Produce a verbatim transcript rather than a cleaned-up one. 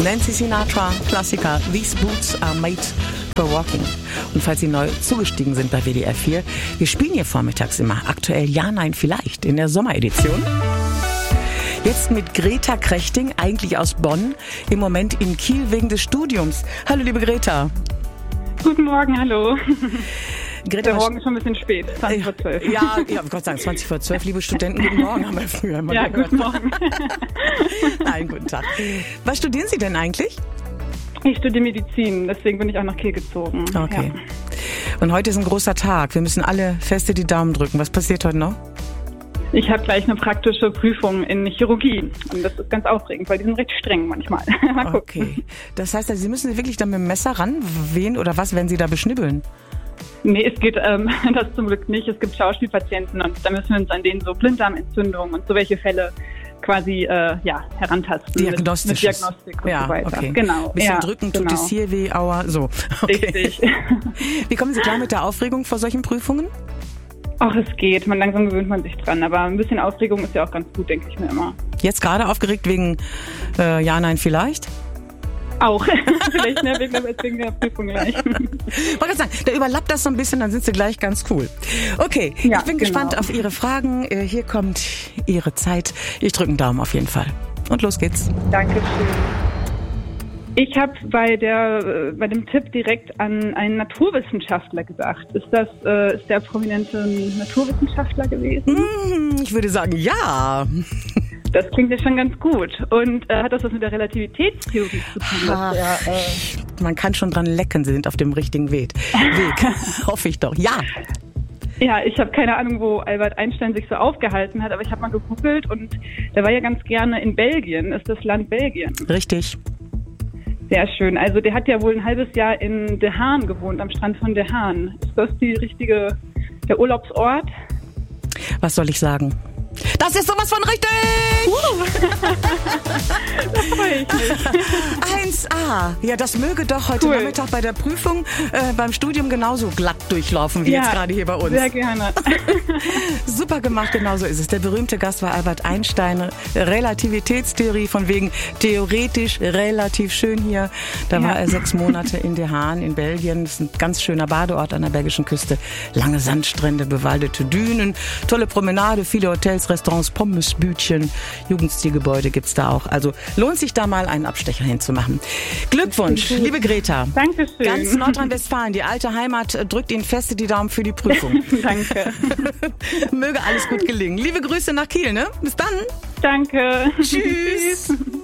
Nancy Sinatra, Klassiker, These Boots are made for walking. Und falls Sie neu zugestiegen sind bei W D R vier, wir spielen hier vormittags immer aktuell Ja, Nein, Vielleicht in der Sommeredition. Jetzt mit Greta Krechting, eigentlich aus Bonn, im Moment in Kiel wegen des Studiums. Hallo, liebe Greta. Guten Morgen, hallo. Greta, der Morgen ist schon ein bisschen spät, zwanzig vor zwölf. Ja, ja, Gott sei Dank, zwanzig vor zwölf, liebe Studenten, guten Morgen, haben wir früher mal ja, gehört. Guten Morgen. Nein, guten Tag. Was studieren Sie denn eigentlich? Ich studiere Medizin, deswegen bin ich auch nach Kiel gezogen. Okay. Ja. Und heute ist ein großer Tag. Wir müssen alle feste die Daumen drücken. Was passiert heute noch? Ich habe gleich eine praktische Prüfung in Chirurgie und das ist ganz aufregend, weil die sind recht streng manchmal. Mal gucken. Okay. Das heißt, also, Sie müssen wirklich dann mit dem Messer ran? Wen oder was werden Sie da beschnibbeln? Nee, es geht ähm, das zum Glück nicht. Es gibt Schauspielpatienten und da müssen wir uns an denen so Blinddarmentzündungen und so welche Fälle quasi äh, ja, herantasten. Diagnostisch. Mit, mit Diagnostik und ja, so weiter. Okay. Genau. Bisschen ja, drücken, genau. tut es hier weh, aua, so. Okay. Richtig. Wie kommen Sie klar mit der Aufregung vor solchen Prüfungen? Ach, es geht. Man langsam gewöhnt man sich dran. Aber ein bisschen Aufregung ist ja auch ganz gut, denke ich mir immer. Jetzt gerade aufgeregt wegen äh, Ja, Nein, Vielleicht? Auch. Vielleicht ne, wegen der Prüfung gleich. Ich wollte gerade sagen, da überlappt das so ein bisschen, dann sind Sie gleich ganz cool. Okay, ja, ich bin genau. gespannt auf Ihre Fragen. Hier kommt Ihre Zeit. Ich drücke einen Daumen auf jeden Fall. Und los geht's. Dankeschön. Ich habe bei der bei dem Tipp direkt an einen Naturwissenschaftler gedacht. Ist das äh, ist der prominente Naturwissenschaftler gewesen? Ich würde sagen, ja. Das klingt ja schon ganz gut. Und äh, hat das was mit der Relativitätstheorie zu tun? Ach, der, äh man kann schon dran lecken, Sie sind auf dem richtigen Weg. Weg. Hoffe ich doch. Ja. Ja, ich habe keine Ahnung, wo Albert Einstein sich so aufgehalten hat, aber ich habe mal gegoogelt und der war ja ganz gerne in Belgien. Ist das Land Belgien? Richtig. Sehr schön. Also der hat ja wohl ein halbes Jahr in De Haan gewohnt, am Strand von De Haan. Ist das die richtige, der Urlaubsort? Was soll ich sagen? Das ist sowas von richtig! Uh. Das freue ich mich. eins a. Ja, das möge doch heute Cool. Nachmittag bei der Prüfung äh, beim Studium genauso glatt durchlaufen wie Ja, jetzt gerade hier bei uns. Sehr gerne. Super gemacht, genau so ist es. Der berühmte Gast war Albert Einstein. Relativitätstheorie von wegen theoretisch relativ schön hier. Da Ja. war er sechs Monate in De Haan in Belgien. Das ist ein ganz schöner Badeort an der belgischen Küste. Lange Sandstrände, bewaldete Dünen, tolle Promenade, viele Hotels, Restaurants, Pommesbütchen, Jugendstilgebäude gibt's da auch. Also lohnt sich da mal einen Abstecher hinzumachen. Glückwunsch, liebe Greta. Dankeschön. Ganz Nordrhein-Westfalen, die alte Heimat, drückt Ihnen feste die Daumen für die Prüfung. Danke. Möge alles gut gelingen. Liebe Grüße nach Kiel, ne? Bis dann. Danke. Tschüss.